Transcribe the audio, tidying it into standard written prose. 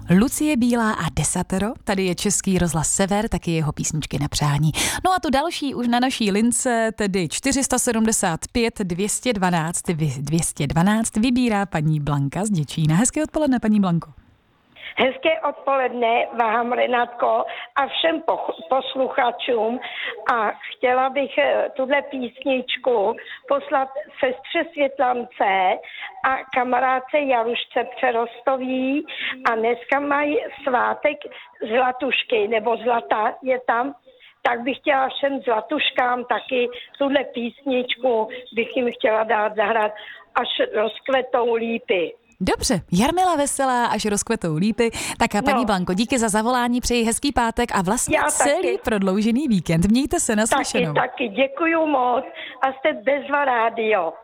Lucie Bílá a Desatero, tady je Český rozhlas Sever, taky jeho písničky na přání. No a tu další už na naší lince, tedy 475 212 212 vybírá paní Blanka z Děčína. Hezké odpoledne, paní Blanko. Hezké odpoledne vám, Renátko, a všem posluchačům. A chtěla bych tuhle písničku poslat sestře Světlance a kamarádce Jarušce Přerostový. A dneska mají svátek Zlatušky, nebo Zlata je tam. Tak bych chtěla všem Zlatuškám taky tuhle písničku bych jim chtěla dát zahrát, až rozkvetou lípy. Dobře, Jarmila Veselá, až rozkvetou lípy. Tak a paní Blanko, díky za zavolání, přeji hezký pátek a vlastně celý prodloužený víkend. Mějte se, naslyšenou. Taky, děkuju moc a jste bezva rádio.